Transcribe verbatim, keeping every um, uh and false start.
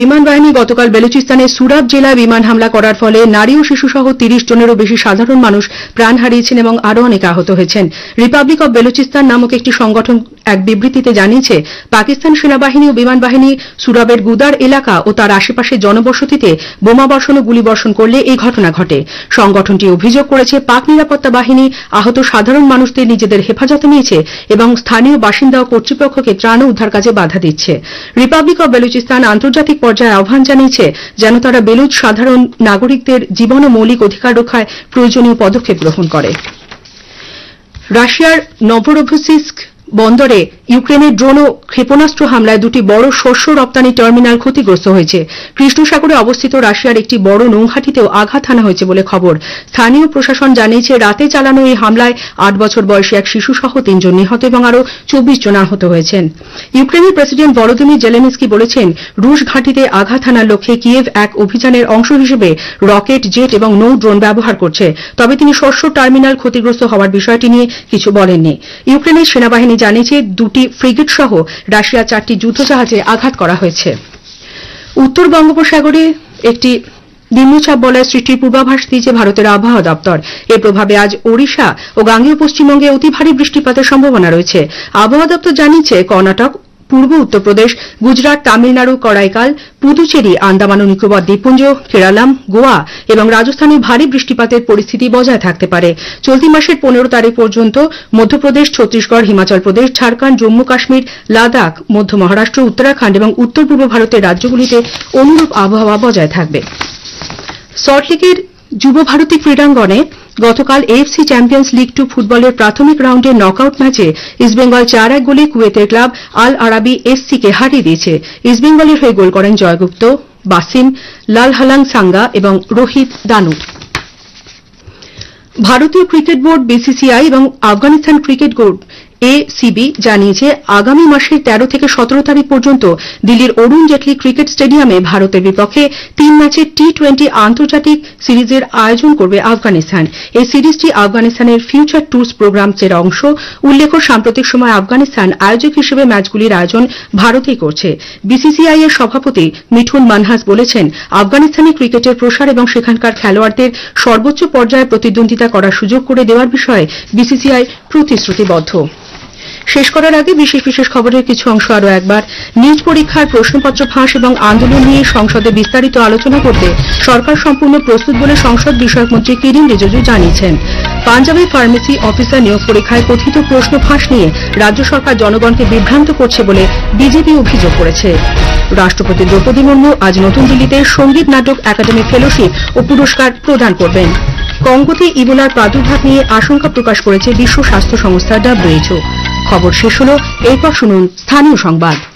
বিমান বাহিনী গতকাল বেলুচিস্তানের সুরাট জেলায় বিমান হামলা করার ফলে নারী ও শিশুসহ তিরিশ জনেরও বেশি সাধারণ মানুষ প্রাণ হারিয়েছেন এবং আরও অনেকে আহত হয়েছেন। রিপাবলিক অব বেলুচিস্তান নামক একটি সংগঠন এক বিবৃতিতে জানিয়েছে, পাকিস্তান সেনাবাহিনী ও বিমান বাহিনী সুরাবের গুদার এলাকা ও তার আশেপাশে জনবসতিতে বোমাবর্ষণ ও গুলিবর্ষণ করলে এই ঘটনা ঘটে। সংগঠনটি অভিযোগ করেছে, পাক নিরাপত্তা বাহিনী আহত সাধারণ মানুষদের নিজেদের হেফাজতে নিয়েছে এবং স্থানীয় বাসিন্দা ও কর্তৃপক্ষকে ত্রাণ ও উদ্ধার কাজে বাধা দিচ্ছে। রিপাবলিক অব বেলুচিস্তান আন্তর্জাতিক পর্যায়ে আহ্বান জানিয়েছে যেন তারা বেলুচ সাধারণ নাগরিকদের জীবন ও মৌলিক অধিকার রক্ষায় প্রয়োজনীয় পদক্ষেপ গ্রহণ করে। রাশিয়ার নভরোসিস্ক বন্দরে ইউক্রেনের ড্রোন ও ক্ষেপণাস্ত্র হামলায় দুটি বড় শস্য রপ্তানি টার্মিনাল ক্ষতিগ্রস্ত হয়েছে। কৃষ্ণসাগরে অবস্থিত রাশিয়ার একটি বড় নৌঘাঁটিতেও আঘাত হানা হয়েছে বলে খবর। স্থানীয় প্রশাসন জানিয়েছে, রাতে চালানো এই হামলায় আট বছর বয়সী এক শিশু সহ তিনজন নিহত এবং আরও চব্বিশ জন আহত হয়েছেন। ইউক্রেনের প্রেসিডেন্ট ভলোদিমির জেলেনস্কি বলেছেন, রুশ ঘাঁটিতে আঘাত হানার লক্ষ্যে কিয়েভ এক অভিযানের অংশ হিসেবে রকেট, জেট এবং নৌ ড্রোন ব্যবহার করছে। তবে তিনি শস্য টার্মিনাল ক্ষতিগ্রস্ত হওয়ার বিষয়টি নিয়ে কিছু বলেননি। ইউক্রেনের সেনাবাহিনী জানিয়েছে, দুটি ফ্রিগেট সহ রাশিয়ার চারটি যুদ্ধজাহাজে আঘাত করা হয়েছে। উত্তর বঙ্গোপসাগরে একটি নিম্নচাপ বলয় সৃষ্টির পূর্বাভাস দিয়েছে ভারতের আবহাওয়া দপ্তর। এর প্রভাবে আজ ওড়িশা ও গাঙ্গেয় পশ্চিমবঙ্গে অতি ভারী বৃষ্টিপাতের সম্ভাবনা রয়েছে। আবহাওয়া দপ্তর জানিয়েছে, কর্ণাটক, পূর্ব উত্তরপ্রদেশ, গুজরাট, তামিলনাড়ু, করাইকাল, পুদুচেরি, আন্দামান ও নিকোবর দ্বীপপুঞ্জ, কেরালাম, গোয়া এবং রাজস্থানে ভারী বৃষ্টিপাতের পরিস্থিতি বজায় থাকতে পারে। চলতি মাসের পনেরো তারিখ পর্যন্ত মধ্যপ্রদেশ, ছত্তিশগড়, হিমাচল প্রদেশ, ঝাড়খণ্ড, জম্মু কাশ্মীর, লাদাখ, মধ্য মহারাষ্ট্র, উত্তরাখণ্ড এবং উত্তর পূর্ব ভারতের রাজ্যগুলিতে অনুরূপ আবহাওয়া বজায় থাকবে। সল্টলেকের যুব ভারতী ক্রীড়াঙ্গনে গতকাল এএফসি চ্যাম্পিয়ন্স লিগ টু ফুটবলের প্রাথমিক রাউন্ডের নকআউট ম্যাচে ইস্টবেঙ্গল চার এক গোলে কুয়েতের ক্লাব আল আরাবি এসসি কে হারিয়ে দিয়েছে। ইস্টবেঙ্গলের হয়ে গোল করেন জয়গুপ্ত, বাসিম, লালহালাং সাঙ্গা এবং রোহিত দানু। ভারতীয় ক্রিকেট বোর্ড বিসিসিআই এবং আফগানিস্তান ক্রিকেট বোর্ড এসিবি জানিয়েছে, আগামী মাসের তেরো থেকে সতেরো তারিখ পর্যন্ত দিল্লির অরুণ জেটলি ক্রিকেট স্টেডিয়ামে ভারতের বিপক্ষে তিন ম্যাচের টি টোয়েন্টি আন্তর্জাতিক সিরিজের আয়োজন করবে আফগানিস্তান। এই সিরিজটি আফগানিস্তানের ফিউচার ট্যুরস প্রোগ্রামের অংশ। উল্লেখ্য, সাম্প্রতিক সময়ে আফগানিস্তান আয়োজক হিসেবে ম্যাচগুলির আয়োজন ভারতেই করছে। বিসিসিআই এর সভাপতি মিঠুন মানহাস বলেছেন, আফগানিস্তানি ক্রিকেটের প্রসার এবং সেখানকার খেলোয়াড়দের সর্বোচ্চ পর্যায়ে প্রতিদ্বন্দ্বিতা করার সুযোগ করে দেওয়ার বিষয়ে বিসিসিআই প্রতিশ্রুতিবদ্ধ। শেষ করার আগে বিশেষ বিশেষ খবরের কিছু অংশ আরও একবার। নিট পরীক্ষার প্রশ্নপত্র ফাঁস এবং আন্দোলন নিয়ে সংসদে বিস্তারিত আলোচনা করতে সরকার সম্পূর্ণ প্রস্তুত বলে সংসদ বিষয়ক মন্ত্রী কিরেন রিজিজু জানিয়েছেন। পাঞ্জাবে ফার্মেসি অফিসার নিয়োগ পরীক্ষায় কথিত প্রশ্ন ফাঁস নিয়ে রাজ্য সরকার জনগণকে বিভ্রান্ত করছে বলে বিজেপি অভিযোগ করেছে। রাষ্ট্রপতি দ্রৌপদী মুর্মু আজ নতুন দিল্লিতে সঙ্গীত নাটক একাডেমি ফেলোশিপ ও পুরস্কার প্রদান করবেন। কঙ্গোতে ইবোলার প্রাদুর্ভাব নিয়ে আশঙ্কা প্রকাশ করেছে বিশ্ব স্বাস্থ্য সংস্থা ডব্লিউএইচও। খবর শেষ হল, এরপর শুনুন স্থানীয় সংবাদ।